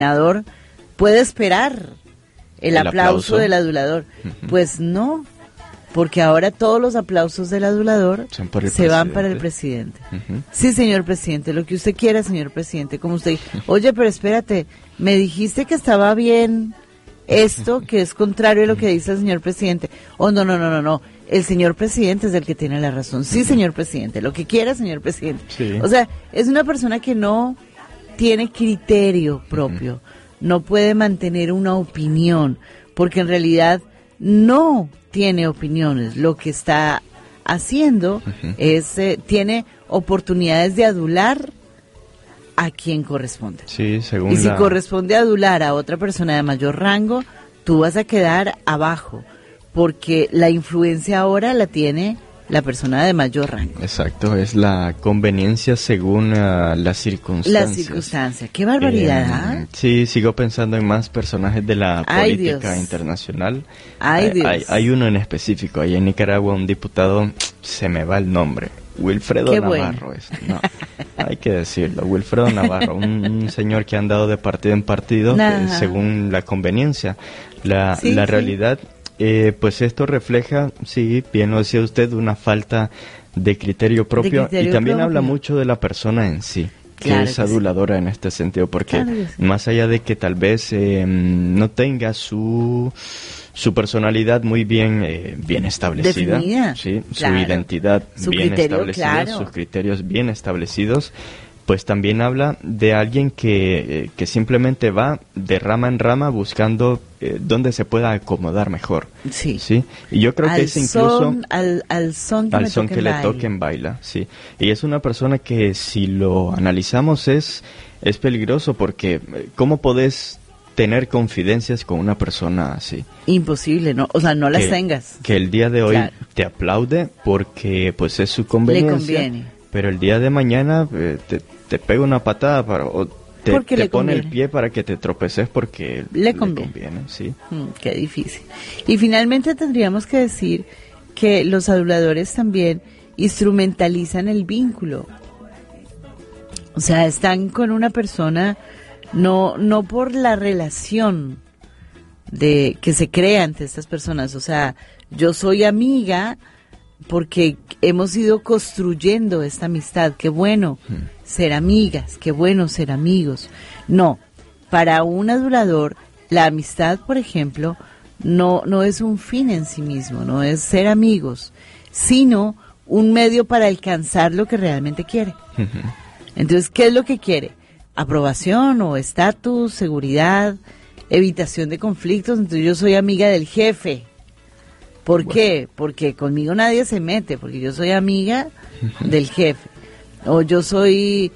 adulador puede esperar el aplauso del adulador. Uh-huh. Pues no, porque ahora todos los aplausos del adulador se van para el presidente. Uh-huh. Sí, señor presidente, lo que usted quiera, señor presidente, como usted. Oye, pero espérate, me dijiste que estaba bien esto, que es contrario a lo que dice el señor presidente. Oh, no. El señor presidente es el que tiene la razón. Sí, señor presidente, lo que quiera, señor presidente. Sí. O sea, es una persona que no tiene criterio propio, no puede mantener una opinión, porque en realidad no tiene opiniones. Lo que está haciendo es, tiene oportunidades de adular a quien corresponde. Sí, según y si corresponde adular a otra persona de mayor rango, tú vas a quedar abajo, porque la influencia ahora la tiene la persona de mayor rango. Exacto, es la conveniencia según las circunstancias. La circunstancia, qué barbaridad. Sí, sigo pensando en más personajes de la política internacional. Hay uno en específico, ahí en Nicaragua, un diputado, se me va el nombre, Wilfredo Navarro. Bueno. No, hay que decirlo, Wilfredo Navarro, un señor que ha andado de partido en partido según la conveniencia. La realidad... pues esto refleja, sí, bien lo decía usted, una falta de criterio propio y también habla mucho de la persona en sí, que es aduladora en este sentido, porque más allá de que tal vez no tenga su personalidad muy bien establecida, definida, ¿sí? Su identidad su bien criterio, establecida, sus criterios bien establecidos, pues también habla de alguien que simplemente va de rama en rama buscando dónde se pueda acomodar mejor. Sí. ¿Sí? Y yo creo que es incluso al son que le toquen baila, sí. Y es una persona que si lo analizamos es peligroso, porque ¿cómo podés tener confidencias con una persona así? Imposible, ¿no? O sea, no las tengas. Que el día de hoy te aplaude porque pues es su conveniencia. Le conviene. Pero el día de mañana te pega una patada te pone el pie para que te tropeces porque le conviene, sí. Qué difícil. Y finalmente tendríamos que decir que los aduladores también instrumentalizan el vínculo. O sea, están con una persona no por la relación de que se crea entre estas personas. O sea, yo soy amiga porque hemos ido construyendo esta amistad. Qué bueno ser amigas, qué bueno ser amigos. No, para un adulador, la amistad, por ejemplo, no es un fin en sí mismo, no es ser amigos, sino un medio para alcanzar lo que realmente quiere. Entonces, ¿qué es lo que quiere? Aprobación o estatus, seguridad, evitación de conflictos. Entonces, yo soy amiga del jefe. ¿Por qué? Porque conmigo nadie se mete, porque yo soy amiga del jefe. O yo soy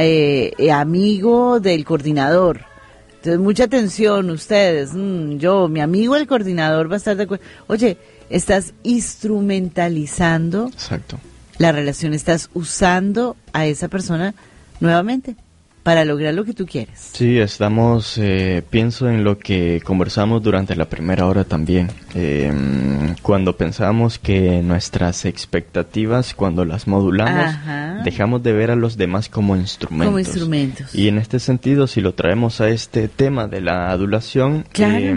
amigo del coordinador. Entonces, mucha atención ustedes. Mi amigo el coordinador va a estar de acuerdo. Oye, estás instrumentalizando la relación, estás usando a esa persona nuevamente para lograr lo que tú quieres. Sí, estamos, pienso en lo que conversamos durante la primera hora también, cuando pensamos que nuestras expectativas, cuando las modulamos, dejamos de ver a los demás como instrumentos. Y en este sentido, si lo traemos a este tema de la adulación,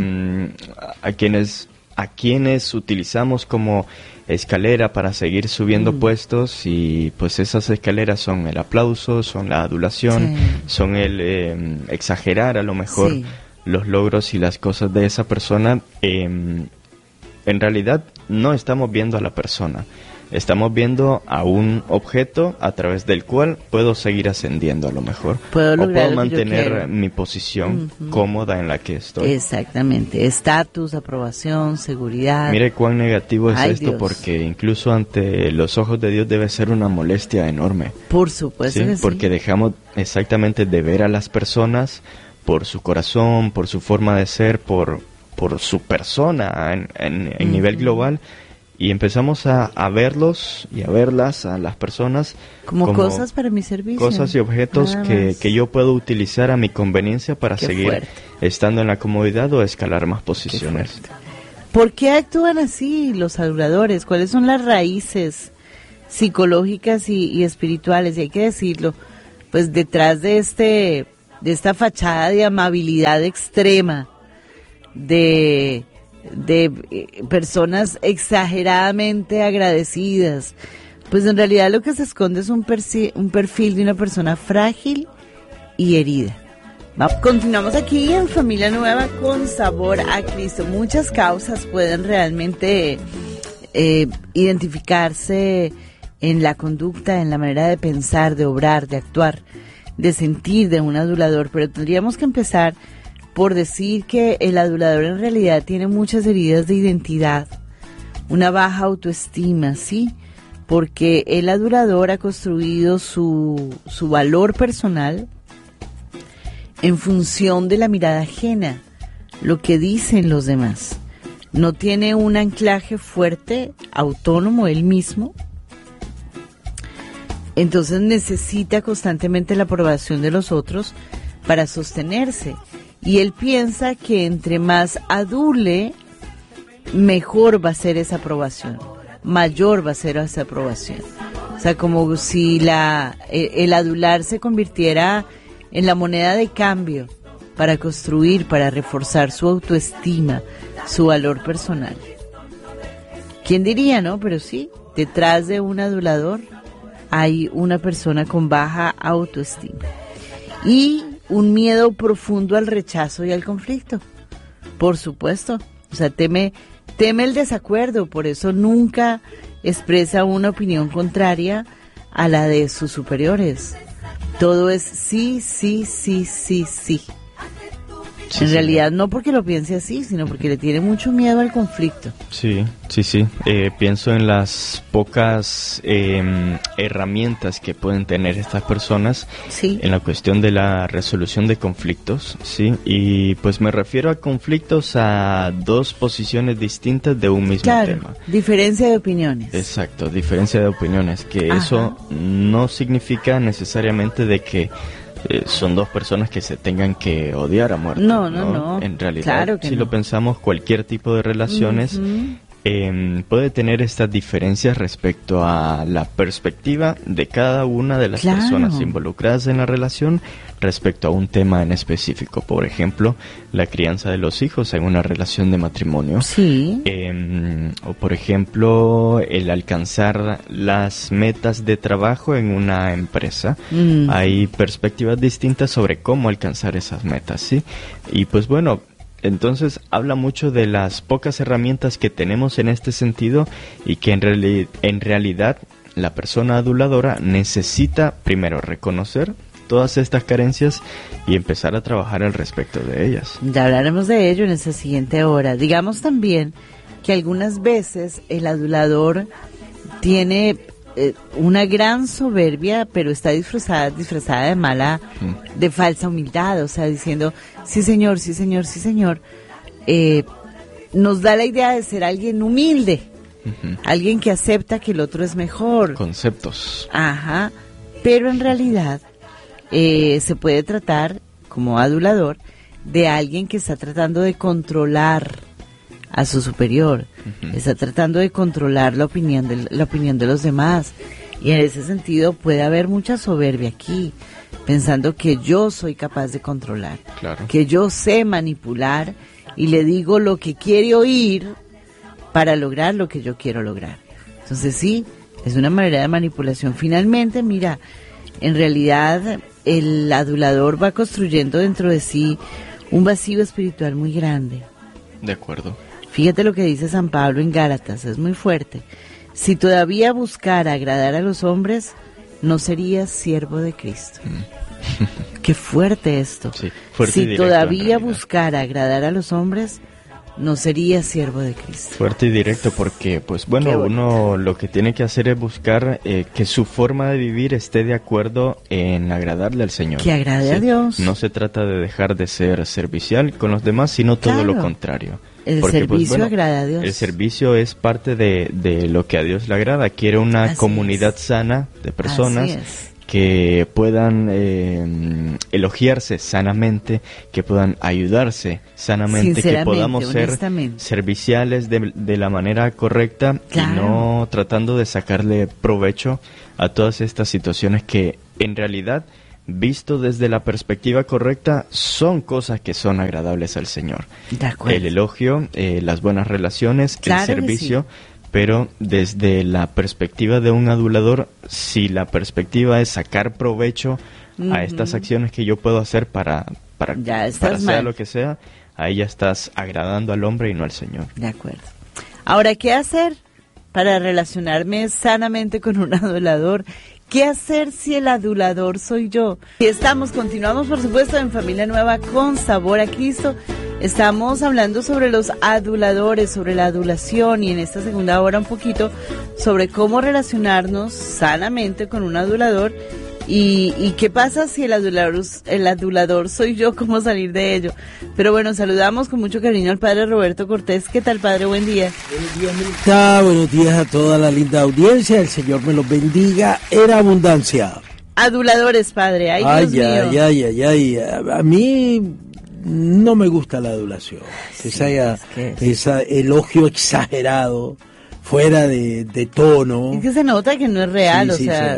a quienes utilizamos como escalera para seguir subiendo puestos, y pues esas escaleras son el aplauso, son la adulación, son el exagerar a lo mejor los logros y las cosas de esa persona. En realidad no estamos viendo a la persona, estamos viendo a un objeto a través del cual puedo seguir ascendiendo a lo mejor. Puedo mantener mi posición cómoda en la que estoy. Exactamente. Estatus, aprobación, seguridad. Mire cuán negativo es esto, Dios. Porque incluso ante los ojos de Dios debe ser una molestia enorme. Por supuesto que sí. Porque dejamos exactamente de ver a las personas por su corazón, por su forma de ser, por su persona en nivel global. Y empezamos a verlos y a verlas, a las personas, como cosas para mi servicio. Cosas y objetos que yo puedo utilizar a mi conveniencia para seguir estando en la comodidad o escalar más posiciones. ¿Por qué actúan así los aduladores? ¿Cuáles son las raíces psicológicas y espirituales? Y hay que decirlo, pues detrás de este de esta fachada de amabilidad extrema, de personas exageradamente agradecidas, pues en realidad lo que se esconde es un perfil de una persona frágil y herida. Continuamos aquí en Familia Nueva con Sabor a Cristo. Muchas causas pueden realmente identificarse en la conducta, en la manera de pensar, de obrar, de actuar, de sentir de un adulador, pero tendríamos que empezar por decir que el adulador en realidad tiene muchas heridas de identidad, una baja autoestima, ¿sí? Porque el adulador ha construido su valor personal en función de la mirada ajena, lo que dicen los demás. No tiene un anclaje fuerte, autónomo él mismo. Entonces necesita constantemente la aprobación de los otros para sostenerse. Y él piensa que entre más adule, mejor va a ser esa aprobación, mayor va a ser esa aprobación. O sea, como si el adular se convirtiera en la moneda de cambio para construir, para reforzar su autoestima, su valor personal. ¿Quién diría, no? Pero sí, detrás de un adulador hay una persona con baja autoestima y un miedo profundo al rechazo y al conflicto. Por supuesto, o sea, teme el desacuerdo, por eso nunca expresa una opinión contraria a la de sus superiores. Todo es sí, sí, sí, sí, sí. Sí, en realidad no porque lo piense así, sino porque le tiene mucho miedo al conflicto. Sí. Pienso en las pocas herramientas que pueden tener estas personas en la cuestión de la resolución de conflictos, ¿sí? Y pues me refiero a conflictos a dos posiciones distintas de un mismo tema. Diferencia de opiniones. Exacto, diferencia de opiniones, que eso no significa necesariamente de que son dos personas que se tengan que odiar a muerte. No. En realidad, claro que si lo pensamos, cualquier tipo de relaciones puede tener estas diferencias respecto a la perspectiva de cada una de las personas involucradas en la relación respecto a un tema en específico. Por ejemplo, la crianza de los hijos en una relación de matrimonio. Sí. O por ejemplo, el alcanzar las metas de trabajo en una empresa. Hay perspectivas distintas sobre cómo alcanzar esas metas, ¿sí? Y pues bueno, entonces habla mucho de las pocas herramientas que tenemos en este sentido y que en realidad la persona aduladora necesita primero reconocer todas estas carencias y empezar a trabajar al respecto de ellas. Ya hablaremos de ello en esta siguiente hora. Digamos también que algunas veces el adulador tiene una gran soberbia, pero está disfrazada de falsa humildad, o sea, diciendo, sí señor, sí señor, sí señor. Nos da la idea de ser alguien humilde, alguien que acepta que el otro es mejor. Conceptos. Pero en realidad se puede tratar como adulador de alguien que está tratando de controlar a su superior, está tratando de controlar la opinión de los demás, y en ese sentido puede haber mucha soberbia aquí, pensando que yo soy capaz de controlar, que yo sé manipular y le digo lo que quiere oír para lograr lo que yo quiero lograr. Entonces sí, es una manera de manipulación. Finalmente, mira, en realidad el adulador va construyendo dentro de sí un vacío espiritual muy grande. De acuerdo. Fíjate lo que dice San Pablo en Gálatas, es muy fuerte. Si todavía buscara agradar a los hombres, no serías siervo de Cristo. Qué fuerte esto. Sí, fuerte si todavía buscara agradar a los hombres, no sería siervo de Cristo. Fuerte y directo, porque pues bueno, uno lo que tiene que hacer es buscar que su forma de vivir esté de acuerdo en agradarle al Señor. Que agrade a Dios. No se trata de dejar de ser servicial con los demás, sino todo lo contrario. El servicio agrada a Dios. El servicio es parte de lo que a Dios le agrada. Quiere una comunidad sana de personas que puedan elogiarse sanamente, que puedan ayudarse sanamente, que podamos ser serviciales de la manera correcta y no tratando de sacarle provecho a todas estas situaciones que en realidad visto desde la perspectiva correcta, son cosas que son agradables al Señor. De acuerdo. El elogio, las buenas relaciones, claro, el servicio, pero desde la perspectiva de un adulador, si la perspectiva es sacar provecho a estas acciones que yo puedo hacer para sea lo que sea, ahí ya estás agradando al hombre y no al Señor. De acuerdo. Ahora, ¿qué hacer para relacionarme sanamente con un adulador? ¿Qué hacer si el adulador soy yo? Y continuamos por supuesto en Familia Nueva con Sabor a Cristo. Estamos hablando sobre los aduladores, sobre la adulación, y en esta segunda hora un poquito sobre cómo relacionarnos sanamente con un adulador. ¿Y qué pasa si el adulador soy yo? ¿Cómo salir de ello? Pero bueno, saludamos con mucho cariño al padre Roberto Cortés. ¿Qué tal, padre? Buen día. Buenos días, Milita. Buenos días a toda la linda audiencia. El Señor me los bendiga en abundancia. Aduladores, padre. Ay, Dios mío. A mí no me gusta la adulación. Sí, ese elogio exagerado, fuera de tono. Es que se nota que no es real,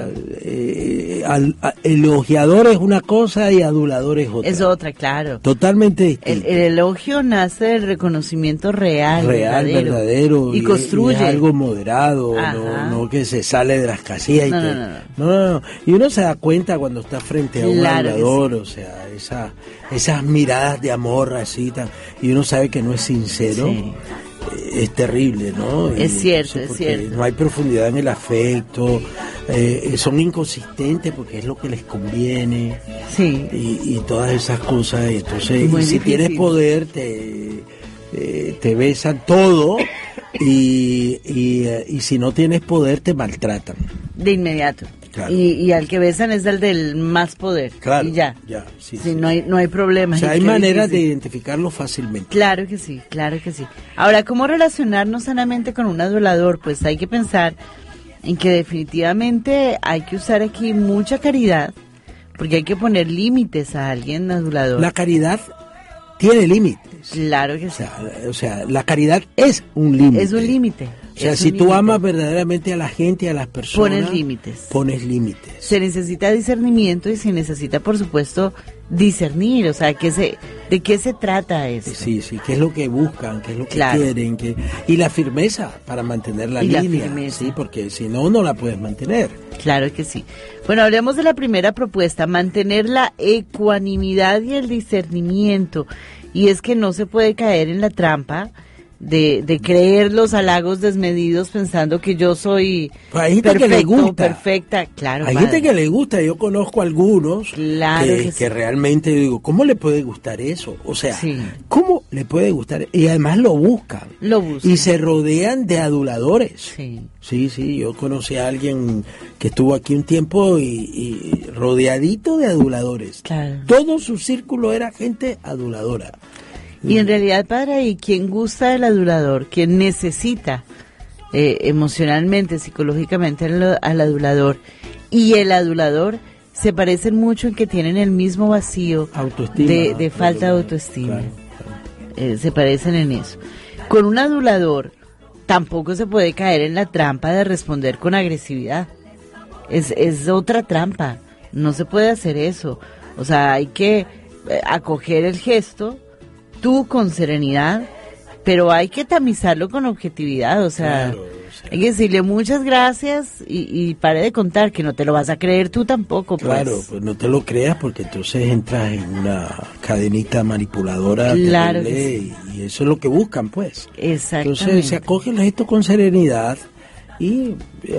elogiador es una cosa y adulador es otra. Es otra, claro. Totalmente distinto. El elogio nace del reconocimiento real, verdadero. Y construye. Y es algo moderado, no que se sale de las casillas. No. Y uno se da cuenta cuando está frente a un adulador, o sea, esas miradas de amor así, y uno sabe que no es sincero. Sí. Es terrible, ¿no? Es cierto. No hay profundidad en el afecto, son inconsistentes porque es lo que les conviene. Sí. Y todas esas cosas. Entonces, si tienes poder, te besan todo, y si no tienes poder, te maltratan. De inmediato. Claro. Y al que besan es el del más poder. Claro. Y ya. Sí. No hay problema. O sea, hay maneras de identificarlo fácilmente. Claro que sí. Ahora, ¿cómo relacionarnos sanamente con un adulador? Pues hay que pensar en que definitivamente hay que usar aquí mucha caridad, porque hay que poner límites a alguien adulador. La caridad tiene límites. Claro que sí. O sea, la caridad es un límite. Es un límite. O sea, si tú amas verdaderamente a la gente, a las personas, pones límites. Se necesita discernimiento y se necesita, por supuesto, discernir, o sea, ¿de qué se trata eso? Sí, qué es lo que buscan, qué es lo que quieren, y la firmeza para mantener la línea, sí, porque si no la puedes mantener. Claro que sí. Bueno, hablemos de la primera propuesta, mantener la ecuanimidad y el discernimiento, y es que no se puede caer en la trampa de creer los halagos desmedidos pensando que yo soy perfecta, claro. Hay gente que le gusta, yo conozco algunos que realmente digo, ¿cómo le puede gustar eso? O sea, ¿cómo le puede gustar? Y además lo buscan. Y se rodean de aduladores. Sí, yo conocí a alguien que estuvo aquí un tiempo y rodeadito de aduladores. Claro. Todo su círculo era gente aduladora. Y en realidad, padre, ¿y quién gusta del adulador? ¿Quién necesita emocionalmente, psicológicamente al adulador? Y el adulador se parecen mucho en que tienen el mismo vacío de falta de autoestima. Claro. Se parecen en eso. Con un adulador tampoco se puede caer en la trampa de responder con agresividad. Es otra trampa. No se puede hacer eso. O sea, hay que acoger el gesto, tú con serenidad, pero hay que tamizarlo con objetividad, o sea, hay que decirle muchas gracias y pare de contar, que no te lo vas a creer tú tampoco. Claro, pues no te lo creas porque entonces entras en una cadenita manipuladora terrible, y eso es lo que buscan, pues. Exactamente. Entonces se acoge el gesto con serenidad y,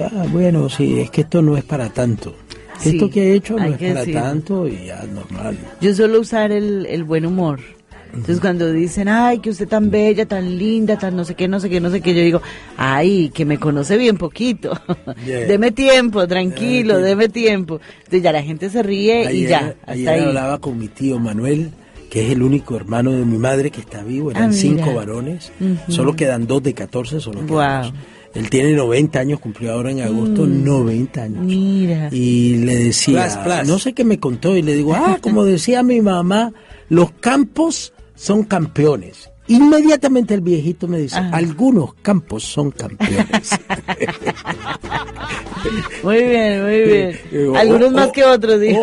es que esto no es para tanto. Esto que he hecho no es para tanto y ya normal. Yo suelo usar el buen humor. Entonces cuando dicen, ay, que usted tan bella, tan linda, tan no sé qué, yo digo, ay, que me conoce bien poquito, deme tiempo, tranquilo, deme tiempo. Entonces ya la gente se ríe ayer hablaba con mi tío Manuel, que es el único hermano de mi madre que está vivo, eran 5 varones, solo quedan 2 de 14, solo quedan 2. Él tiene 90 años, cumplió ahora en agosto 90 años. Mira. Y le decía, no sé qué me contó, y le digo, como decía mi mamá, los campos son campeones. Inmediatamente el viejito me dice, algunos campos son campeones. Muy bien. Algunos más que otros, digo.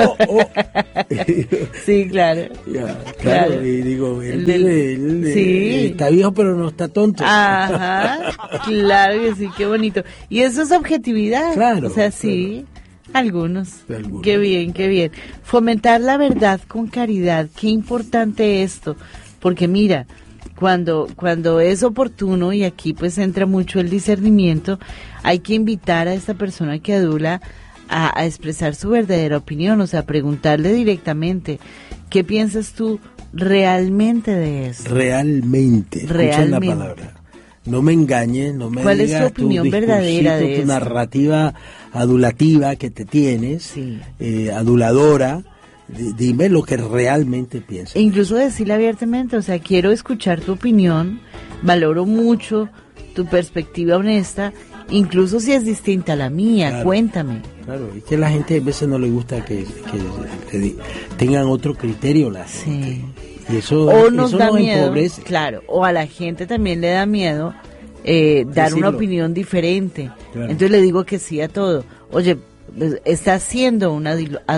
Sí, claro. Claro. Y digo, él está viejo pero no está tonto. Ajá, claro que sí, qué bonito. Y eso es objetividad. Claro. O sea, sí. Algunos. Qué bien. Fomentar la verdad con caridad. Qué importante esto. Porque mira, cuando es oportuno, y aquí pues entra mucho el discernimiento, hay que invitar a esta persona que adula a expresar su verdadera opinión, o sea, preguntarle directamente, ¿qué piensas tú realmente de eso? Realmente. Escucha la palabra. No me engañes, no me ¿Cuál digas es tu opinión verdadera de tu eso? Narrativa adulativa que te tienes, aduladora. Dime lo que realmente piensas. E incluso decirle abiertamente, o sea, quiero escuchar tu opinión, valoro mucho tu perspectiva honesta, incluso si es distinta a la mía, claro, cuéntame. Claro, es que a la gente a veces no le gusta que tengan otro criterio la gente. Y eso nos da miedo, empobrece. Claro, o a la gente también le da miedo dar una opinión diferente. Claro. Entonces le digo que sí a todo. Oye, está siendo un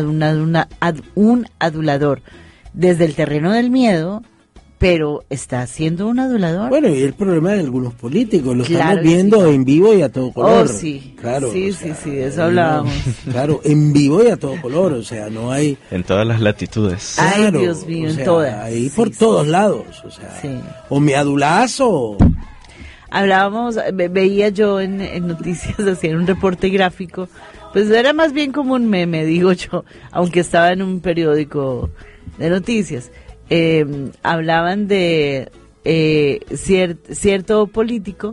adulador desde el terreno del miedo, pero está siendo un adulador. Bueno, y el problema de algunos políticos, lo estamos viendo en vivo y a todo color. Sí, claro. Sí, de eso hablábamos. Claro, en vivo y a todo color, o sea, no hay... En todas las latitudes. Claro, ay, Dios mío, o sea, en todas. Ahí por todos lados, o sea, o me adulazo. Hablábamos, veía yo en noticias, hacían un reporte gráfico, pues era más bien como un meme, digo yo, aunque estaba en un periódico de noticias. Hablaban de cierto político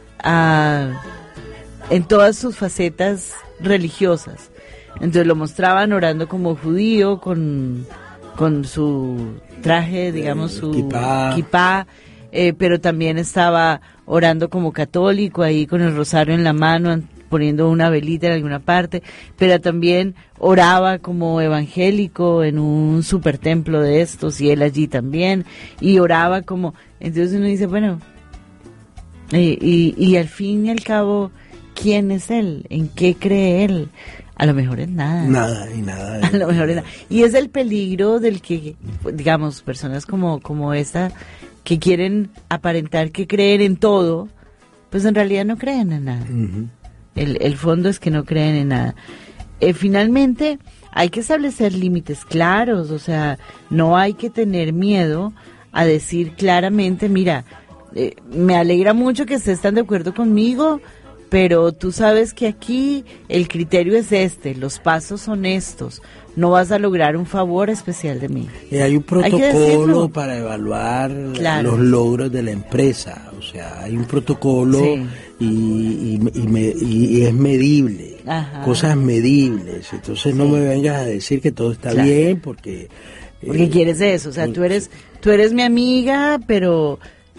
en todas sus facetas religiosas. Entonces lo mostraban orando como judío, con su traje, digamos, su kipá, pero también estaba orando como católico, ahí con el rosario en la mano, poniendo una velita en alguna parte, pero también oraba como evangélico en un super templo de estos, y él allí también, y oraba como, entonces uno dice, bueno, y al fin y al cabo, ¿quién es él? ¿En qué cree él? A lo mejor es nada. Nada. A lo mejor es nada. Y es el peligro del que, digamos, personas como esta, que quieren aparentar que creen en todo, pues en realidad no creen en nada. Uh-huh. El fondo es que no creen en nada. Finalmente, hay que establecer límites claros, o sea, no hay que tener miedo a decir claramente, mira, me alegra mucho que estés tan de acuerdo conmigo, pero tú sabes que aquí el criterio es este, los pasos son estos, no vas a lograr un favor especial de mí. Hay un protocolo para evaluar los logros de la empresa, o sea, hay un protocolo y es medible, cosas medibles, entonces no me vengas a decir que todo está bien porque quieres eso, o sea, tú eres mi amiga, pero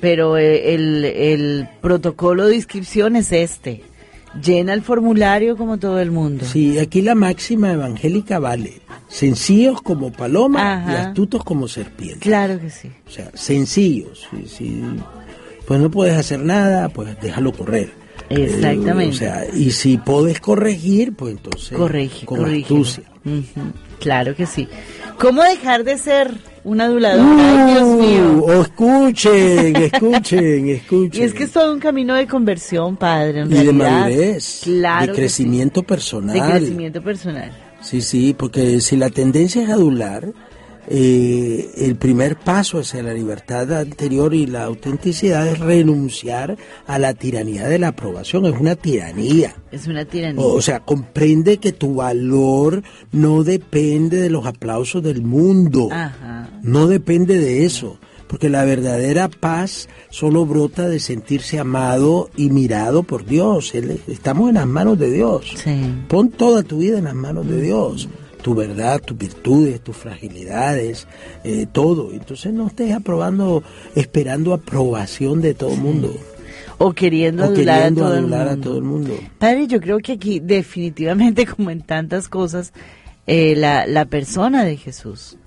el protocolo de inscripción es este. Llena el formulario como todo el mundo. Sí, aquí la máxima evangélica vale. Sencillos como paloma y astutos como serpiente. Claro que sí. O sea, sencillos. Si pues no puedes hacer nada, pues déjalo correr. Exactamente. O sea, y si puedes corregir, pues entonces con astucia. Uh-huh. Claro que sí. ¿Cómo dejar de ser un adulador? ¡Ay, Dios mío! Escuchen. Y es que es todo un camino de conversión, padre, en realidad. De madurez, claro, de crecimiento personal. De crecimiento personal. Sí, porque si la tendencia es adular, el primer paso hacia la libertad anterior y la autenticidad es renunciar a la tiranía de la aprobación. Es una tiranía. O sea, comprende que tu valor no depende de los aplausos del mundo. No depende de eso. Porque la verdadera paz solo brota de sentirse amado y mirado por Dios. Estamos en las manos de Dios. Sí. Pon toda tu vida en las manos de Dios. Tu verdad, tus virtudes, tus fragilidades, todo. Entonces no estés esperando aprobación de todo el mundo. O queriendo adular a todo el mundo. Padre, yo creo que aquí definitivamente, como en tantas cosas, la persona de Jesús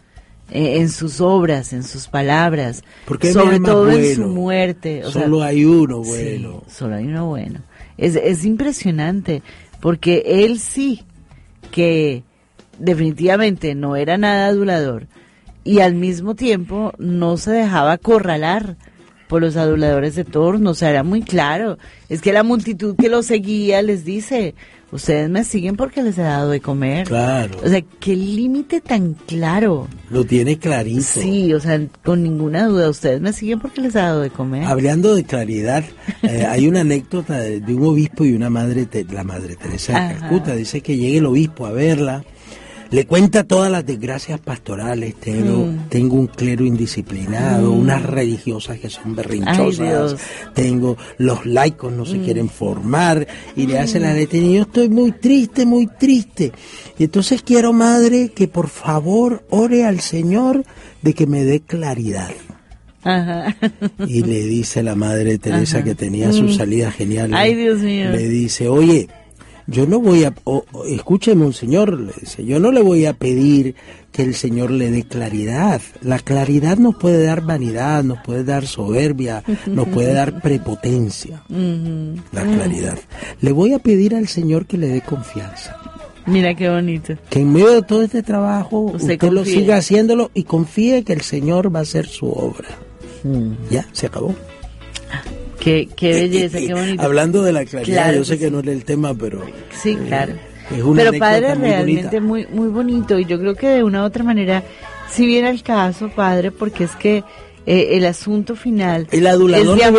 en sus obras, en sus palabras, porque sobre todo en su muerte. Solo hay uno bueno. Sí, solo hay uno bueno. Es impresionante, porque él sí que definitivamente no era nada adulador, y al mismo tiempo no se dejaba acorralar por los aduladores de turno. O sea, era muy claro. Es que la multitud que lo seguía les dice: ustedes me siguen porque les he dado de comer. Claro. O sea, qué límite tan claro. Lo tiene clarito. Sí, o sea, con ninguna duda, ustedes me siguen porque les he dado de comer. Hablando de claridad, hay una anécdota de un obispo y una madre, la Madre Teresa de Calcuta. Dice que llega el obispo a verla, le cuenta todas las desgracias pastorales. Tengo un clero indisciplinado, unas religiosas que son berrinchosas, tengo los laicos no se quieren formar, y le hace la letra, y yo estoy muy triste, y entonces quiero, madre, que por favor ore al Señor de que me dé claridad. Ajá. Y le dice la Madre Teresa, que tenía su salida genial, ay, Dios mío, le dice: oye, yo no voy a, escúcheme, Monseñor, le dice, yo no le voy a pedir que el Señor le dé claridad. La claridad nos puede dar vanidad, nos puede dar soberbia, nos puede dar prepotencia. La claridad. Le voy a pedir al Señor que le dé confianza. Mira qué bonito. Que en medio de todo este trabajo usted lo siga haciéndolo y confíe que el Señor va a hacer su obra. Ya, se acabó. Qué belleza, qué bonito. Hablando de la claridad, claro, yo sé que no es el tema, pero... Sí, claro. Es una pero padre, muy realmente muy bonito, y yo creo que de una u otra manera, si viene el caso, padre, porque es que el asunto final... El adulador le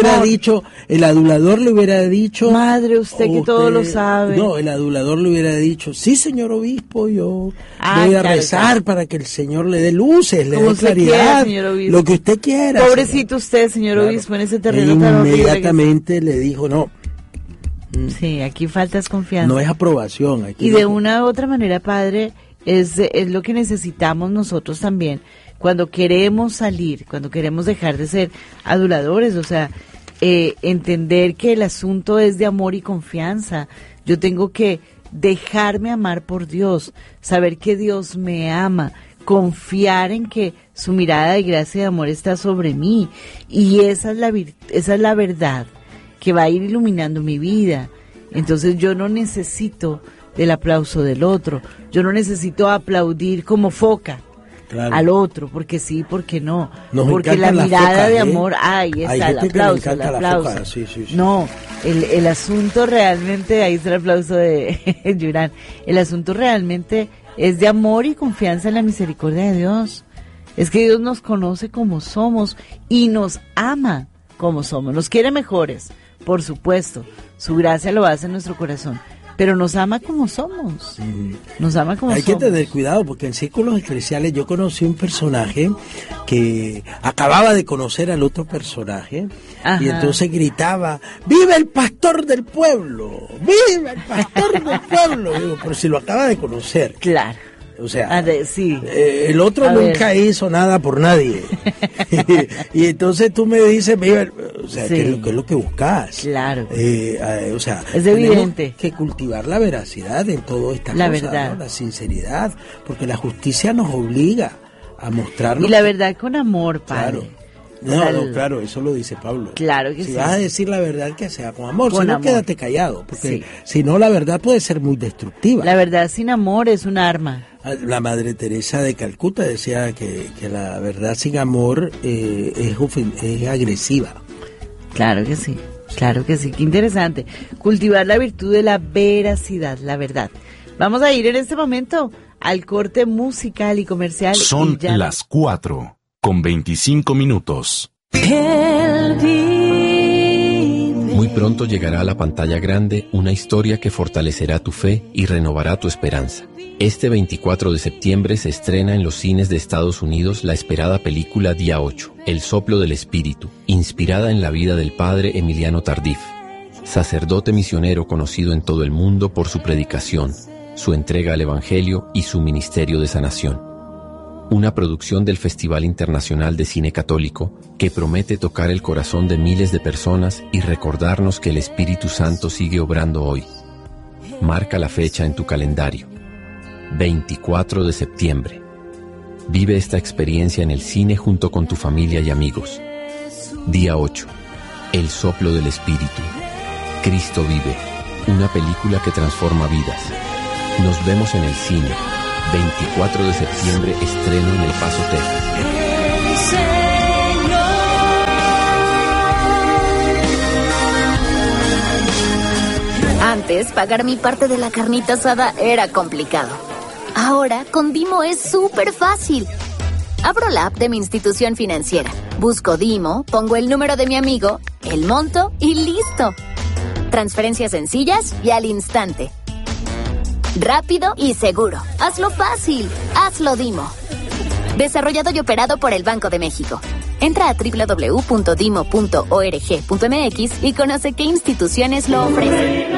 hubiera dicho... Madre, usted que todo lo sabe. No, el adulador le hubiera dicho: sí, señor obispo, yo voy a rezar para que el Señor le dé luces, le dé claridad, lo que usted quiera. Pobrecito usted, señor obispo, en ese terreno tan horrible. Inmediatamente le dijo: no. Sí, aquí faltas confianza. No es aprobación. Aquí y de una u otra manera, padre, es lo que necesitamos nosotros también, cuando queremos salir, cuando queremos dejar de ser aduladores. O sea, entender que el asunto es de amor y confianza. Yo tengo que dejarme amar por Dios, saber que Dios me ama, confiar en que su mirada de gracia y de amor está sobre mí, y esa es la verdad que va a ir iluminando mi vida. Entonces yo no necesito del aplauso del otro, yo no necesito aplaudir como foca. Claro. Al otro, porque sí, porque no. Porque la mirada de amor, ahí está, el aplauso, el aplauso. Sí. No, el asunto realmente, ahí está el aplauso de Yurán, el asunto realmente es de amor y confianza en la misericordia de Dios. Es que Dios nos conoce como somos y nos ama como somos, nos quiere mejores, por supuesto, su gracia lo hace en nuestro corazón, pero nos ama como somos. Nos ama como somos. Hay que tener cuidado, porque en círculos eclesiales yo conocí un personaje que acababa de conocer al otro personaje. Ajá. Y entonces gritaba: ¡viva el pastor del pueblo! ¡Viva el pastor del pueblo! Digo, pero si lo acaba de conocer. Claro. O sea, sí. El otro nunca hizo nada por nadie. y entonces tú me dices: mira, o sea, sí. ¿qué es lo que buscas? Claro. O sea, es evidente que cultivar la veracidad en todo esta cosa, verdad, ¿no? La sinceridad, porque la justicia nos obliga a mostrarnos. Y la verdad con amor, padre. Claro. No, claro, eso lo dice Pablo. Claro que si sí. vas a decir la verdad, que sea con amor, con si no, amor. Quédate callado, porque si no, la verdad puede ser muy destructiva. La verdad sin amor es un arma. La Madre Teresa de Calcuta decía que la verdad sin amor es agresiva. Claro que sí, qué interesante. Cultivar la virtud de la veracidad, la verdad. Vamos a ir en este momento al corte musical y comercial. Son las 4:25. Muy pronto llegará a la pantalla grande una historia que fortalecerá tu fe y renovará tu esperanza. Este 24 de septiembre se estrena en los cines de Estados Unidos la esperada película Día 8, El soplo del espíritu, inspirada en la vida del padre Emiliano Tardif, sacerdote misionero conocido en todo el mundo por su predicación, su entrega al Evangelio y su ministerio de sanación. Una producción del Festival Internacional de Cine Católico que promete tocar el corazón de miles de personas y recordarnos que el Espíritu Santo sigue obrando hoy. Marca la fecha en tu calendario. 24 de septiembre. Vive esta experiencia en el cine junto con tu familia y amigos. Día 8. El soplo del Espíritu. Cristo vive. Una película que transforma vidas. Nos vemos en el cine. 24 de septiembre, estreno en El Paso, Texas. Antes, pagar mi parte de la carnita asada era complicado. Ahora, con Dimo es súper fácil. Abro la app de mi institución financiera, busco Dimo, pongo el número de mi amigo, el monto y listo. Transferencias sencillas y al instante. Rápido y seguro. Hazlo fácil. Hazlo Dimo. Desarrollado y operado por el Banco de México. Entra a www.dimo.org.mx y conoce qué instituciones lo ofrecen.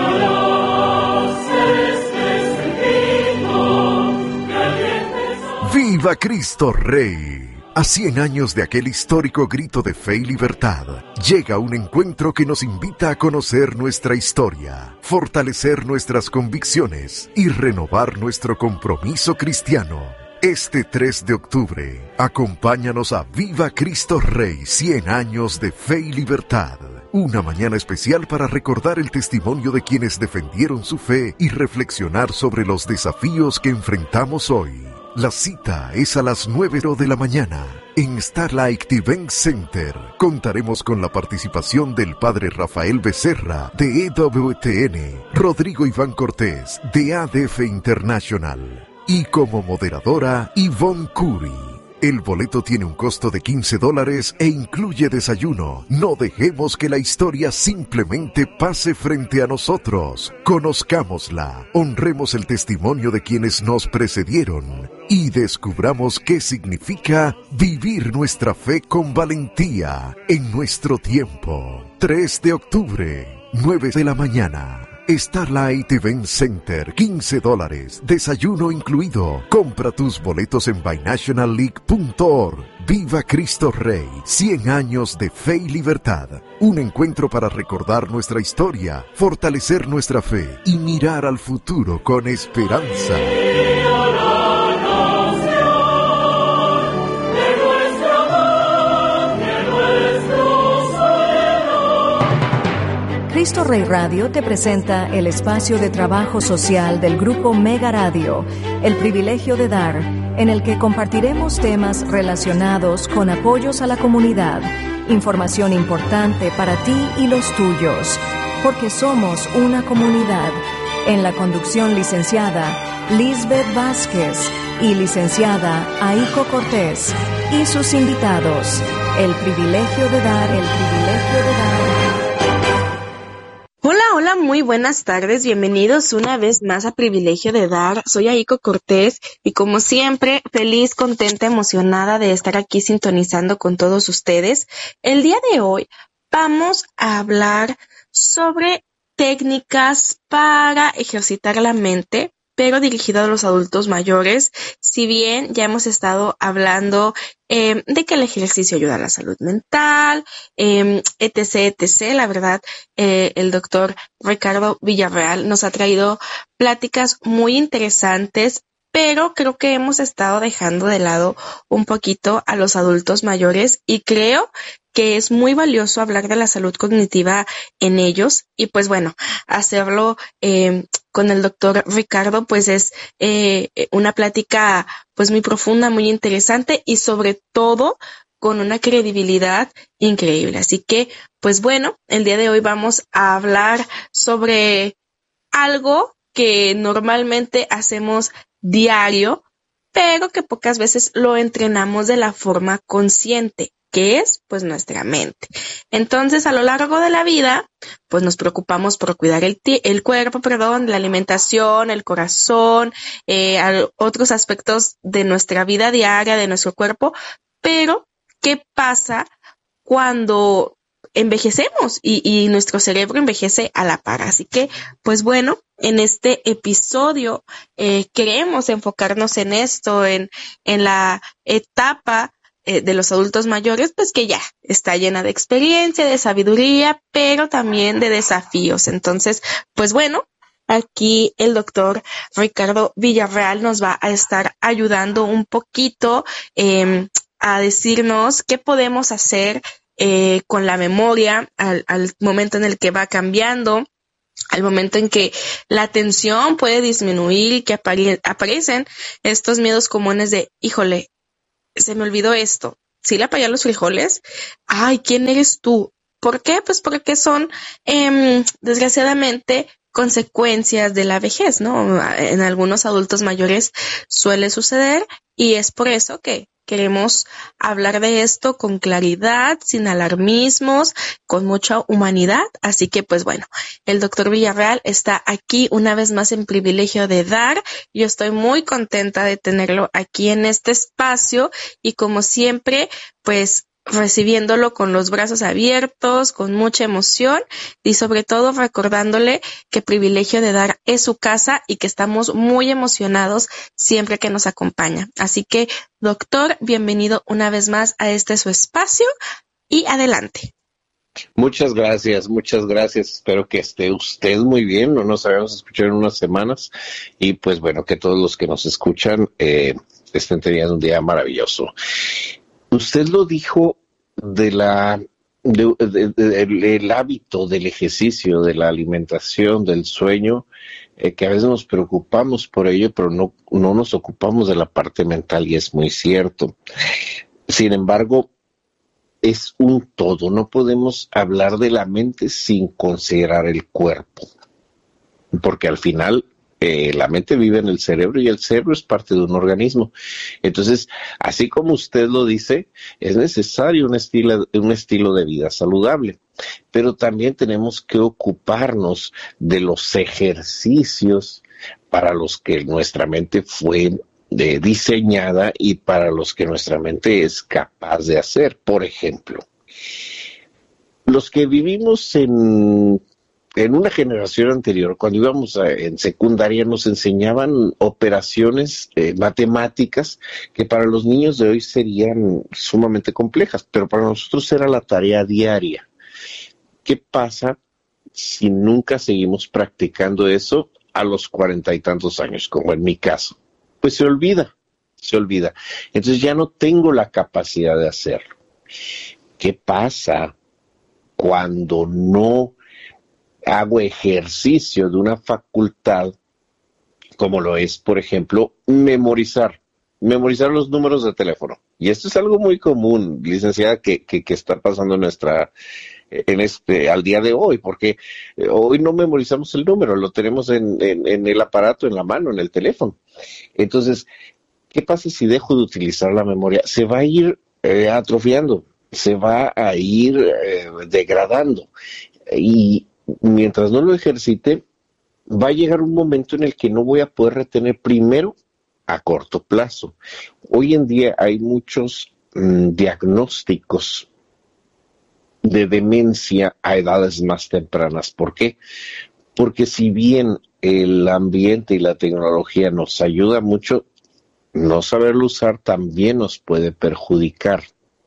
¡Viva Cristo Rey! A 100 años de aquel histórico grito de fe y libertad, llega un encuentro que nos invita a conocer nuestra historia, fortalecer nuestras convicciones y renovar nuestro compromiso cristiano. Este 3 de octubre, acompáñanos a Viva Cristo Rey, 100 años de fe y libertad. Una mañana especial para recordar el testimonio de quienes defendieron su fe y reflexionar sobre los desafíos que enfrentamos hoy. La cita es a las 9 de la mañana en Starlight Event Center. Contaremos con la participación del padre Rafael Becerra de EWTN, Rodrigo Iván Cortés de ADF International y como moderadora Yvonne Curry. El boleto tiene un costo de $15 e incluye desayuno. No dejemos que la historia simplemente pase frente a nosotros. Conozcámosla, honremos el testimonio de quienes nos precedieron y descubramos qué significa vivir nuestra fe con valentía en nuestro tiempo. 3 de octubre, 9 de la mañana. Starlight Event Center, $15, desayuno incluido. Compra tus boletos en binationalleague.org. Viva Cristo Rey, 100 años de fe y libertad. Un encuentro para recordar nuestra historia, fortalecer nuestra fe y mirar al futuro con esperanza. Cristo Rey Radio te presenta el espacio de trabajo social del Grupo Mega Radio, El Privilegio de Dar, en el que compartiremos temas relacionados con apoyos a la comunidad, información importante para ti y los tuyos, porque somos una comunidad. En la conducción licenciada Lisbeth Vázquez y licenciada Aiko Cortés y sus invitados. El Privilegio de Dar, El Privilegio de Dar. Hola, muy buenas tardes, bienvenidos una vez más a Privilegio de Dar. Soy Aiko Cortés y como siempre, feliz, contenta, emocionada de estar aquí sintonizando con todos ustedes. El día de hoy vamos a hablar sobre técnicas para ejercitar la mente, pero dirigido a los adultos mayores. Si bien ya hemos estado hablando de que el ejercicio ayuda a la salud mental, etc. La verdad, el doctor Ricardo Villarreal nos ha traído pláticas muy interesantes, pero creo que hemos estado dejando de lado un poquito a los adultos mayores y creo que es muy valioso hablar de la salud cognitiva en ellos y pues bueno, hacerlo con el doctor Ricardo pues es una plática pues muy profunda, muy interesante y sobre todo con una credibilidad increíble. Así que pues bueno, el día de hoy vamos a hablar sobre algo que normalmente hacemos diario, pero que pocas veces lo entrenamos de la forma consciente, que es pues nuestra mente. Entonces, a lo largo de la vida, pues nos preocupamos por cuidar el cuerpo, la alimentación, el corazón, otros aspectos de nuestra vida diaria, de nuestro cuerpo, pero ¿qué pasa cuando envejecemos y nuestro cerebro envejece a la par? Así que, pues bueno, en este episodio queremos enfocarnos en esto, en la etapa de los adultos mayores, pues que ya está llena de experiencia, de sabiduría, pero también de desafíos. Entonces, pues bueno, aquí el doctor Ricardo Villarreal nos va a estar ayudando un poquito a decirnos qué podemos hacer con la memoria al momento en el que va cambiando, al momento en que la atención puede disminuir, que aparecen estos miedos comunes de, híjole, se me olvidó esto. ¿Sí le apagué los frijoles? Ay, ¿quién eres tú? ¿Por qué? Pues porque son, desgraciadamente, consecuencias de la vejez, ¿no? En algunos adultos mayores suele suceder y es por eso que queremos hablar de esto con claridad, sin alarmismos, con mucha humanidad. Así que, pues bueno, el doctor Villarreal está aquí una vez más en Privilegio de Dar. Yo estoy muy contenta de tenerlo aquí en este espacio y como siempre, pues recibiéndolo con los brazos abiertos, con mucha emoción y sobre todo recordándole que Privilegio de Dar es su casa y que estamos muy emocionados siempre que nos acompaña. Así que, doctor, bienvenido una vez más a este su espacio y adelante. Muchas gracias. Espero que esté usted muy bien. No nos habíamos escuchado en unas semanas y pues bueno, que todos los que nos escuchan estén teniendo un día maravilloso. Usted lo dijo del hábito del ejercicio, de la alimentación, del sueño, que a veces nos preocupamos por ello, pero no nos ocupamos de la parte mental y es muy cierto. Sin embargo, es un todo. No podemos hablar de la mente sin considerar el cuerpo, porque al final la mente vive en el cerebro y el cerebro es parte de un organismo. Entonces, así como usted lo dice, es necesario un estilo de vida saludable, pero también tenemos que ocuparnos de los ejercicios para los que nuestra mente fue diseñada y para los que nuestra mente es capaz de hacer. Por ejemplo, los que vivimos en una generación anterior, cuando íbamos en secundaria, nos enseñaban operaciones matemáticas que para los niños de hoy serían sumamente complejas, pero para nosotros era la tarea diaria. ¿Qué pasa si nunca seguimos practicando eso a los 40 y tantos años, como en mi caso? Pues se olvida. Entonces ya no tengo la capacidad de hacerlo. ¿Qué pasa cuando no hago ejercicio de una facultad como lo es, por ejemplo, memorizar los números de teléfono? Y esto es algo muy común, licenciada, que está pasando al día de hoy, porque hoy no memorizamos el número, lo tenemos en el aparato, en la mano, en el teléfono. Entonces, ¿qué pasa si dejo de utilizar la memoria? Se va a ir atrofiando, se va a ir degradando. Y mientras no lo ejercite, va a llegar un momento en el que no voy a poder retener, primero, a corto plazo. Hoy en día hay muchos diagnósticos de demencia a edades más tempranas. ¿Por qué? Porque si bien el ambiente y la tecnología nos ayuda mucho, no saberlo usar también nos puede perjudicar.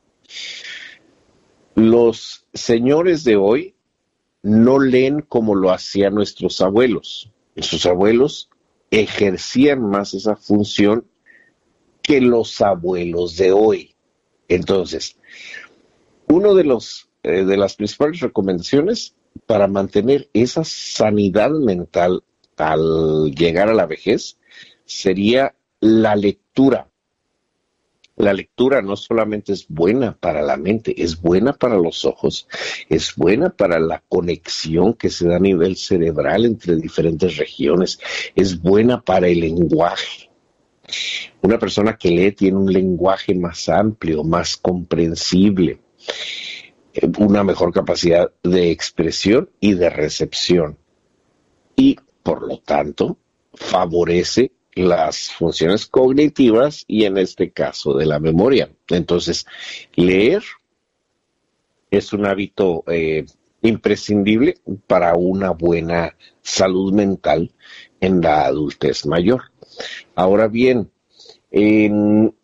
Los señores de hoy no leen como lo hacían nuestros abuelos. Nuestros abuelos ejercían más esa función que los abuelos de hoy. Entonces, uno de las principales recomendaciones para mantener esa sanidad mental al llegar a la vejez sería la lectura. La lectura no solamente es buena para la mente, es buena para los ojos, es buena para la conexión que se da a nivel cerebral entre diferentes regiones, es buena para el lenguaje. Una persona que lee tiene un lenguaje más amplio, más comprensible, una mejor capacidad de expresión y de recepción. Y, por lo tanto, favorece las funciones cognitivas y en este caso de la memoria. Entonces, leer es un hábito imprescindible para una buena salud mental en la adultez mayor. Ahora bien, en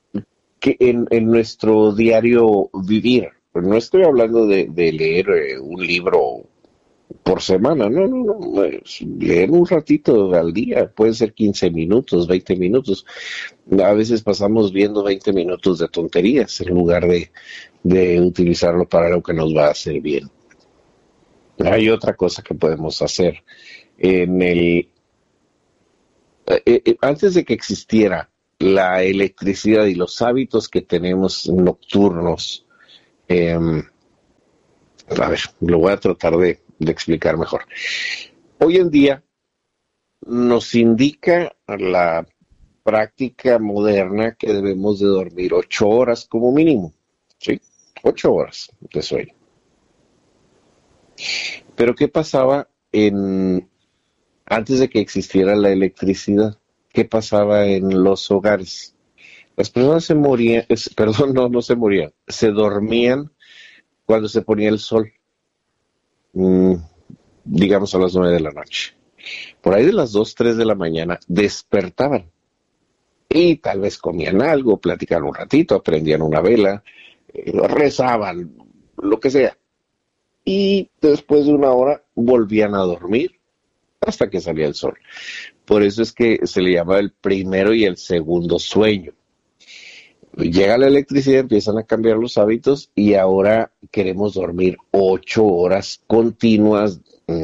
nuestro diario vivir, no estoy hablando de leer un libro por semana, no, leer un ratito al día, puede ser 15 minutos, 20 minutos. A veces pasamos viendo 20 minutos de tonterías en lugar de utilizarlo para lo que nos va a hacer bien. Hay otra cosa que podemos hacer. Antes de que existiera la electricidad y los hábitos que tenemos nocturnos, a ver, lo voy a tratar de explicar mejor. Hoy en día nos indica la práctica moderna que debemos de dormir 8 horas como mínimo, ¿sí? 8 horas de sueño. Pero ¿qué pasaba antes de que existiera la electricidad? ¿Qué pasaba en los hogares? Las personas se morían, no se morían, se dormían cuando se ponía el sol, digamos a las 9 de la noche. Por ahí de las 2, 3 de la mañana despertaban y tal vez comían algo, platicaban un ratito, prendían una vela, rezaban, lo que sea. Y después de una hora volvían a dormir hasta que salía el sol. Por eso es que se le llama el primero y el segundo sueño. Llega la electricidad, empiezan a cambiar los hábitos y ahora queremos dormir 8 horas continuas,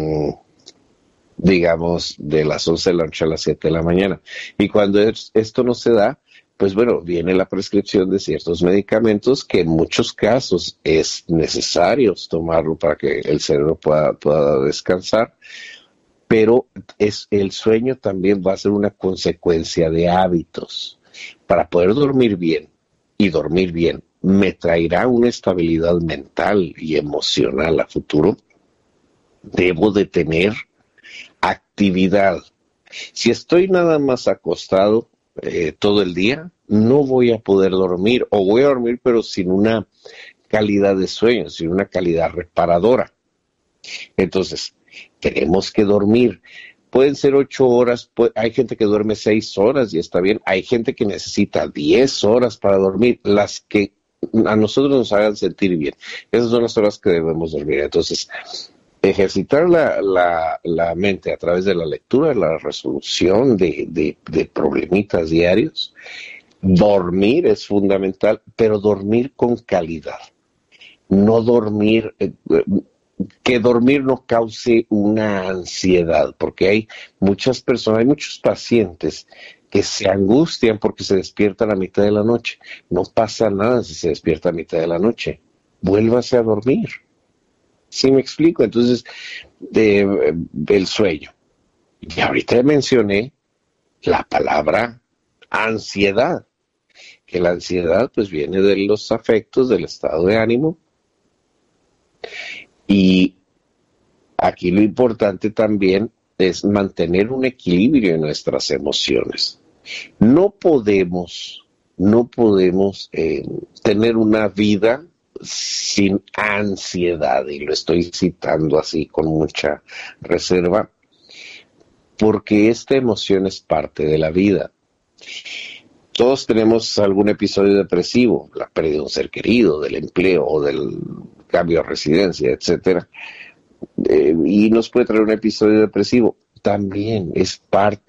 digamos, de las 11 de la noche a las 7 de la mañana. Y cuando esto no se da, pues bueno, viene la prescripción de ciertos medicamentos que en muchos casos es necesario tomarlo para que el cerebro pueda descansar. Pero el sueño también va a ser una consecuencia de hábitos. Para poder dormir bien, y dormir bien me traerá una estabilidad mental y emocional a futuro, debo de tener actividad. Si estoy nada más acostado todo el día, no voy a poder dormir, o voy a dormir pero sin una calidad de sueño, sin una calidad reparadora. Entonces, tenemos que dormir. Pueden ser 8 horas, hay gente que duerme 6 horas y está bien. Hay gente que necesita 10 horas para dormir, las que a nosotros nos hagan sentir bien. Esas son las horas que debemos dormir. Entonces, ejercitar la mente a través de la lectura, la resolución de problemitas diarios. Dormir es fundamental, pero dormir con calidad. No dormir... que dormir no cause una ansiedad, porque hay muchas personas, hay muchos pacientes que se angustian porque se despiertan a mitad de la noche. No pasa nada si se despierta a mitad de la noche. Vuélvase a dormir. ¿Sí me explico? Entonces, el sueño. Y ahorita mencioné la palabra ansiedad, que la ansiedad pues viene de los afectos, del estado de ánimo. Y aquí lo importante también es mantener un equilibrio en nuestras emociones. No podemos tener una vida sin ansiedad, y lo estoy citando así con mucha reserva, porque esta emoción es parte de la vida. Todos tenemos algún episodio depresivo, la pérdida de un ser querido, del empleo o del cambio de residencia, etcétera, y nos puede traer un episodio depresivo. También es parte